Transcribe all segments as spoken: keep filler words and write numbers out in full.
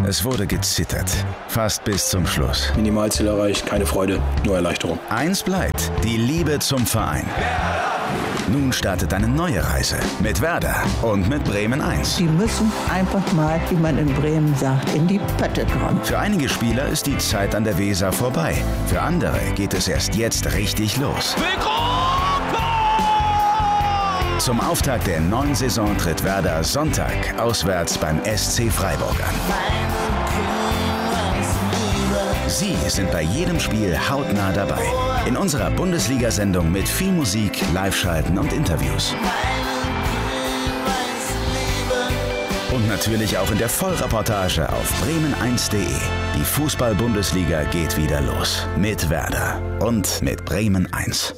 Es wurde gezittert. Fast bis zum Schluss. Minimalziel erreicht, keine Freude, nur Erleichterung. Eins bleibt: die Liebe zum Verein. Nun startet eine neue Reise mit Werder und mit Bremen eins. Die müssen einfach mal, wie man in Bremen sagt, in die Pötte kommen. Für einige Spieler ist die Zeit an der Weser vorbei. Für andere geht es erst jetzt richtig los. Zum Auftakt der neuen Saison tritt Werder Sonntag auswärts beim S C Freiburg an. Sie sind bei jedem Spiel hautnah dabei. In unserer Bundesliga-Sendung mit viel Musik, Live-Schalten und Interviews. Und natürlich auch in der Vollreportage auf bremen eins punkt de. Die Fußball-Bundesliga geht wieder los. Mit Werder und mit Bremen eins.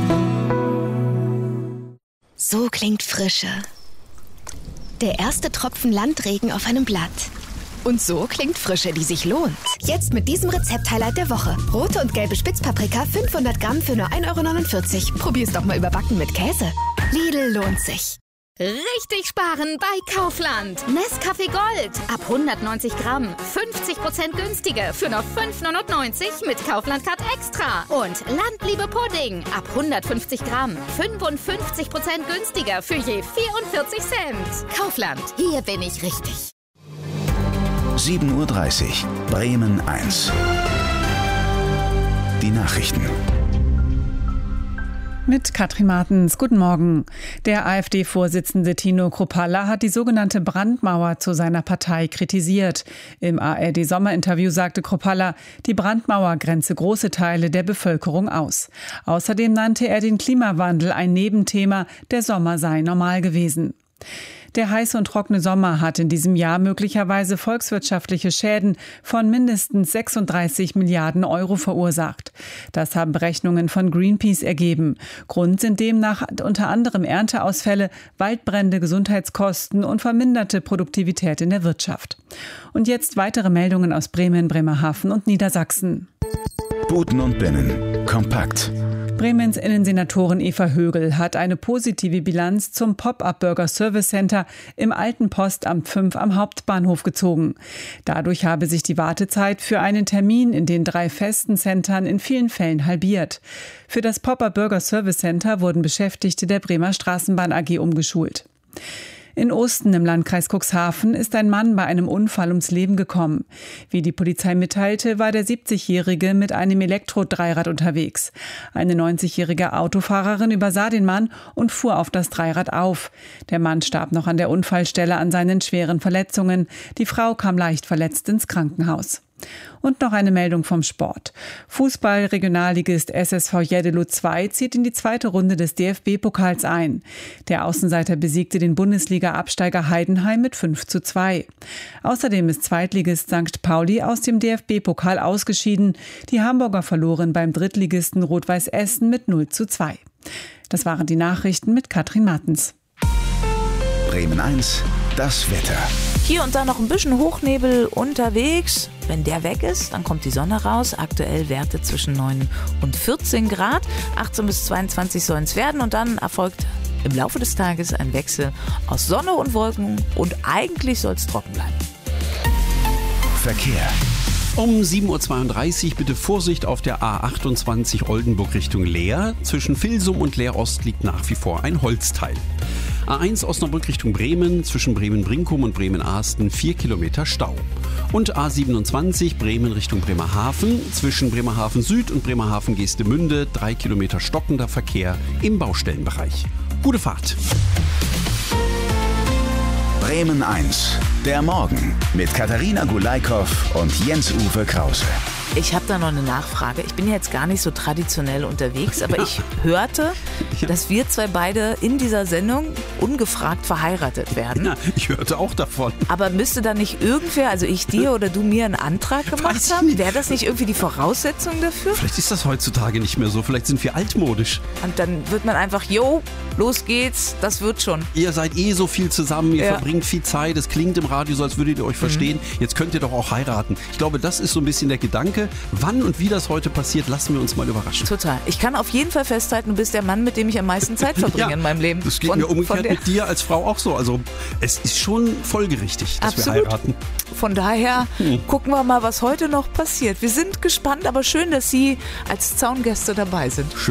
So klingt Frische. Der erste Tropfen Landregen auf einem Blatt. Und so klingt Frische, die sich lohnt. Jetzt mit diesem Rezept-Highlight der Woche. Rote und gelbe Spitzpaprika, fünfhundert Gramm für nur ein Euro neunundvierzig. Probier's doch mal überbacken mit Käse. Lidl lohnt sich. Richtig sparen bei Kaufland. Nescafé Gold. Ab hundertneunzig Gramm. fünfzig Prozent günstiger für nur fünf neunundneunzig mit Kaufland Card Extra. Und Landliebe Pudding. Ab hundertfünfzig Gramm. fünfundfünfzig Prozent günstiger für je vierundvierzig Cent. Kaufland. Hier bin ich richtig. sieben Uhr dreißig. Bremen eins. Die Nachrichten. Mit Katrin Martens. Guten Morgen. Der AfD-Vorsitzende Tino Kruppalla hat die sogenannte Brandmauer zu seiner Partei kritisiert. Im A R D-Sommerinterview sagte Kruppalla, die Brandmauer grenze große Teile der Bevölkerung aus. Außerdem nannte er den Klimawandel ein Nebenthema, der Sommer sei normal gewesen. Der heiße und trockene Sommer hat in diesem Jahr möglicherweise volkswirtschaftliche Schäden von mindestens sechsunddreißig Milliarden Euro verursacht. Das haben Berechnungen von Greenpeace ergeben. Grund sind demnach unter anderem Ernteausfälle, Waldbrände, Gesundheitskosten und verminderte Produktivität in der Wirtschaft. Und jetzt weitere Meldungen aus Bremen, Bremerhaven und Niedersachsen. Buten und Binnen. Kompakt. Bremens Innensenatorin Eva Högel hat eine positive Bilanz zum Pop-up-Burger-Service-Center im alten Postamt fünf am Hauptbahnhof gezogen. Dadurch habe sich die Wartezeit für einen Termin in den drei festen Centern in vielen Fällen halbiert. Für das Pop-up-Burger-Service-Center wurden Beschäftigte der Bremer Straßenbahn A G umgeschult. In Osten im Landkreis Cuxhaven ist ein Mann bei einem Unfall ums Leben gekommen. Wie die Polizei mitteilte, war der siebzigjährige mit einem Elektro-Dreirad unterwegs. Eine neunzigjährige Autofahrerin übersah den Mann und fuhr auf das Dreirad auf. Der Mann starb noch an der Unfallstelle an seinen schweren Verletzungen. Die Frau kam leicht verletzt ins Krankenhaus. Und noch eine Meldung vom Sport. Fußball-Regionalligist S S V Jeddelo zwei zieht in die zweite Runde des D F B-Pokals ein. Der Außenseiter besiegte den Bundesliga-Absteiger Heidenheim mit fünf zu zwei. Außerdem ist Zweitligist Sankt Pauli aus dem D F B-Pokal ausgeschieden. Die Hamburger verloren beim Drittligisten Rot-Weiß Essen mit null zu zwei. Das waren die Nachrichten mit Katrin Martens. Bremen eins, das Wetter. Hier und da noch ein bisschen Hochnebel unterwegs. Wenn der weg ist, dann kommt die Sonne raus. Aktuell Werte zwischen neun und vierzehn Grad. achtzehn bis zweiundzwanzig sollen es werden. Und dann erfolgt im Laufe des Tages ein Wechsel aus Sonne und Wolken. Und eigentlich soll es trocken bleiben. Verkehr. Um sieben Uhr zweiunddreißig bitte Vorsicht auf der A achtundzwanzig Oldenburg Richtung Leer. Zwischen Vilsum und Leer Ost liegt nach wie vor ein Holzteil. A eins Osnabrück Richtung Bremen, zwischen Bremen-Brinkum und Bremen-Ahsten vier Kilometer Stau. Und A siebenundzwanzig Bremen Richtung Bremerhaven, zwischen Bremerhaven Süd und Bremerhaven Geestemünde drei Kilometer stockender Verkehr im Baustellenbereich. Gute Fahrt! Bremen eins, der Morgen mit Katharina Gulaikow und Jens-Uwe Krause. Ich habe da noch eine Nachfrage. Ich bin ja jetzt gar nicht so traditionell unterwegs, aber ja. ich hörte, ja. dass wir zwei beide in dieser Sendung ungefragt verheiratet werden. Ja, ich hörte auch davon. Aber müsste da nicht irgendwer, also ich dir oder du mir einen Antrag gemacht haben? Wäre das nicht irgendwie die Voraussetzung dafür? Vielleicht ist das heutzutage nicht mehr so. Vielleicht sind wir altmodisch. Und dann wird man einfach, jo, los geht's, das wird schon. Ihr seid eh so viel zusammen, ihr ja. verbringt viel Zeit. Es klingt im Radio so, als würdet ihr euch verstehen. Mhm. Jetzt könnt ihr doch auch heiraten. Ich glaube, das ist so ein bisschen der Gedanke. denke, wann und wie das heute passiert, lassen wir uns mal überraschen. Total. Ich kann auf jeden Fall festhalten, du bist der Mann, mit dem ich am meisten Zeit verbringe ja, in meinem Leben. Das geht von, mir umgekehrt der, mit dir als Frau auch so. Also es ist schon folgerichtig, dass absolut. wir heiraten. Von daher hm. gucken wir mal, was heute noch passiert. Wir sind gespannt, aber schön, dass Sie als Zaungäste dabei sind. Schön.